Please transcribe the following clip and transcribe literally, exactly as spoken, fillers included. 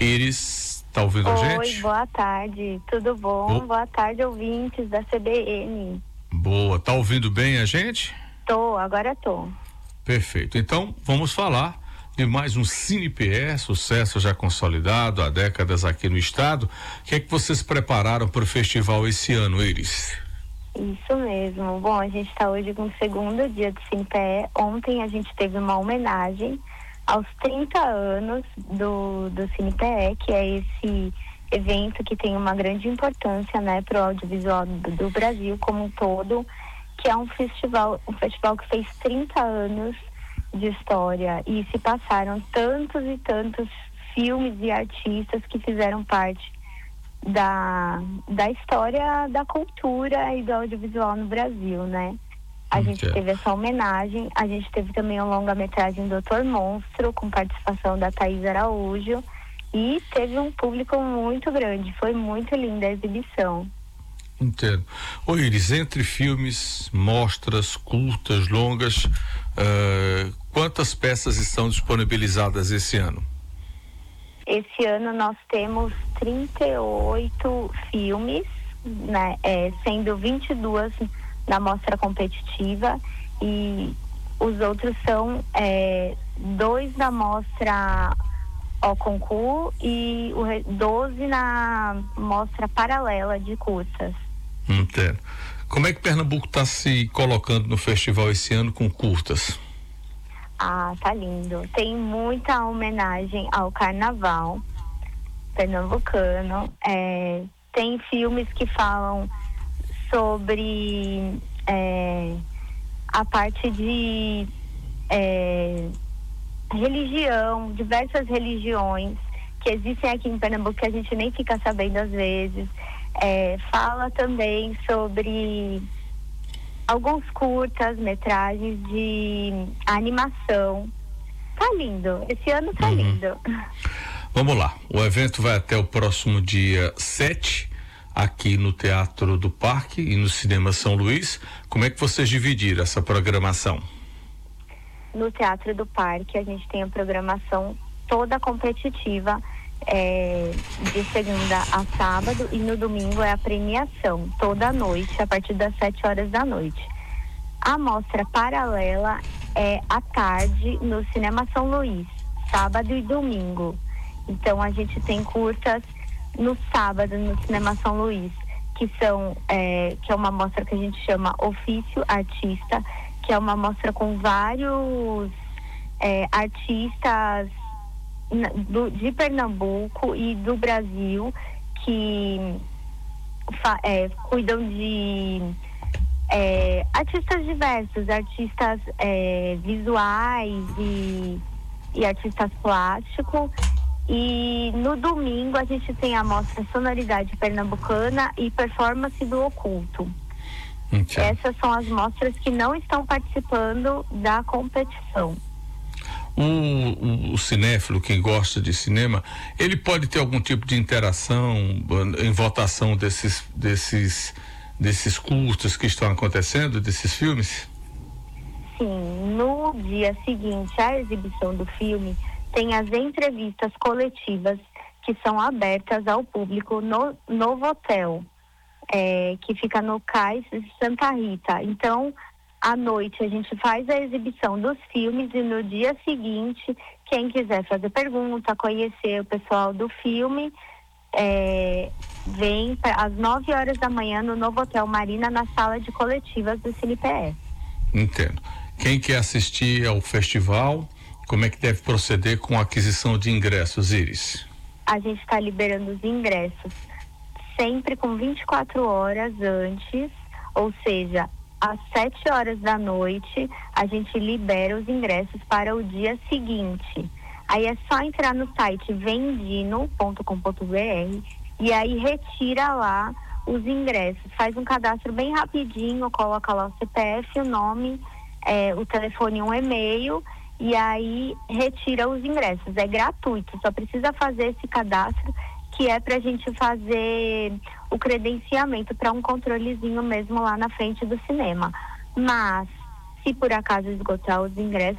Iris, tá ouvindo a gente? Oi, boa tarde, tudo bom? Oh. Boa tarde, ouvintes da C B N. Boa, tá ouvindo bem a gente? Tô, agora tô. Perfeito, então vamos falar de mais um Cine P E, sucesso já consolidado há décadas aqui no estado. O que é que vocês prepararam para o festival esse ano, Iris? Isso mesmo. Bom, a gente está hoje com o segundo dia do Cine P E. Ontem a gente teve uma homenagem aos trinta anos do, do Cine P E, que é esse evento que tem uma grande importância, né, para o audiovisual do, do Brasil como um todo, que é um festival, um festival que fez trinta anos de história e se passaram tantos e tantos filmes e artistas que fizeram parte da, da história da cultura e do audiovisual no Brasil, né? A Okay. gente teve essa homenagem, a gente teve também um longa-metragem doutor Monstro, com participação da Thaís Araújo, e teve um público muito grande, foi muito linda a exibição. Entendo. Ô Iris, entre filmes, mostras, curtas, longas, uh, quantas peças estão disponibilizadas esse ano? Esse ano nós temos trinta e oito filmes, né, é, sendo vinte e dois na mostra competitiva e os outros são é, dois na mostra ao concurso e o doze na mostra paralela de curtas. Entendo. Como é que Pernambuco está se colocando no festival esse ano com curtas? Ah, tá lindo. Tem muita homenagem ao carnaval pernambucano. É, tem filmes que falam sobre é, a parte de é, religião, diversas religiões que existem aqui em Pernambuco que a gente nem fica sabendo às vezes. É, fala também sobre alguns curtas metragens de animação. Tá lindo, esse ano tá uhum. lindo. Vamos lá, o evento vai até o próximo dia sete aqui no Teatro do Parque e no Cinema São Luís. Como é que vocês dividiram essa programação? No Teatro do Parque a gente tem a programação toda competitiva, é, de segunda a sábado, e no domingo é a premiação toda noite a partir das sete horas da noite. A mostra paralela é à tarde no Cinema São Luís, sábado e domingo. Então a gente tem curtas no sábado no Cinema São Luís, que são é, que é uma mostra que a gente chama Ofício Artista, que é uma mostra com vários é, artistas do, de Pernambuco e do Brasil que fa, é, cuidam de é, artistas diversos, artistas é, visuais e, e artistas plásticos. E no domingo a gente tem a mostra Sonoridade Pernambucana e Performance do Oculto. Okay. Essas são as mostras que não estão participando da competição. O, o, o cinéfilo, quem gosta de cinema, ele pode ter algum tipo de interação em votação desses, desses, desses curtas que estão acontecendo, desses filmes? Sim, no dia seguinte à exibição do filme, tem as entrevistas coletivas que são abertas ao público no Novo Hotel, é, que fica no Cais de Santa Rita. Então, à noite a gente faz a exibição dos filmes e no dia seguinte, quem quiser fazer pergunta, conhecer o pessoal do filme, é, vem pra, às nove horas da manhã no Novo Hotel Marina, na sala de coletivas do Cine P E. Entendo. Quem quer assistir ao festival, como é que deve proceder com a aquisição de ingressos, Iris? A gente está liberando os ingressos sempre com vinte e quatro horas antes, ou seja, às sete horas da noite, a gente libera os ingressos para o dia seguinte. Aí é só entrar no site vendino ponto com ponto b r e aí retira lá os ingressos. Faz um cadastro bem rapidinho, coloca lá o C P F, o nome, é, o telefone e um e-mail, e aí retira os ingressos. É gratuito, só precisa fazer esse cadastro, que é pra gente fazer o credenciamento para um controlezinho mesmo lá na frente do cinema. Mas, se por acaso esgotar os ingressos,